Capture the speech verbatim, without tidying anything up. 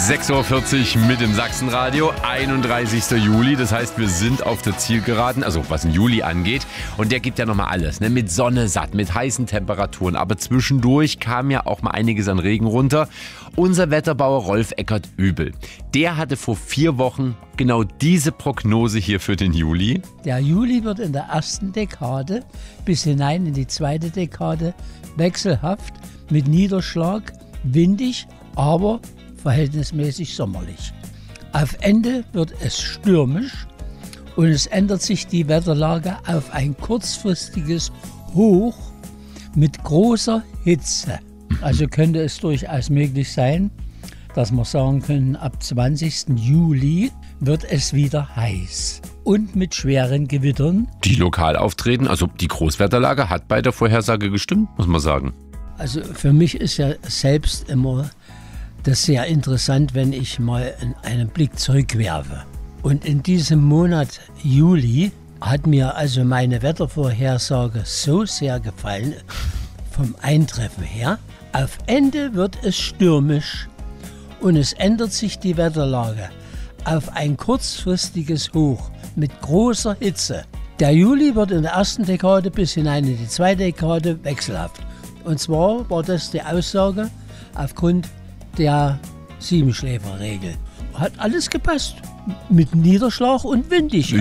sechs Uhr vierzig mit dem Sachsenradio, einunddreißigster Juli. Das heißt, wir sind auf der Zielgeraden, also was den Juli angeht. Und der gibt ja nochmal alles, ne? Mit Sonne satt, mit heißen Temperaturen. Aber zwischendurch kam ja auch mal einiges an Regen runter. Unser Wetterbauer Rolf Eckert-Übel, der hatte vor vier Wochen genau diese Prognose hier für den Juli. Der Juli wird in der ersten Dekade bis hinein in die zweite Dekade wechselhaft mit Niederschlag, windig, aber verhältnismäßig sommerlich. Auf Ende wird es stürmisch und es ändert sich die Wetterlage auf ein kurzfristiges Hoch mit großer Hitze. Also könnte es durchaus möglich sein, dass wir sagen können, ab zwanzigsten Juli wird es wieder heiß und mit schweren Gewittern. Die lokal auftreten, also die Großwetterlage hat bei der Vorhersage gestimmt, muss man sagen. Also für mich ist ja selbst immer das sehr interessant, wenn ich mal einen Blick zurückwerfe. Und in diesem Monat Juli hat mir also meine Wettervorhersage so sehr gefallen, vom Eintreffen her. Auf Ende wird es stürmisch und es ändert sich die Wetterlage auf ein kurzfristiges Hoch mit großer Hitze. Der Juli wird in der ersten Dekade bis hinein in die zweite Dekade wechselhaft. Und zwar war das die Aussage aufgrund der Siebenschläferregel. Hat alles gepasst. Mit Niederschlag und windig.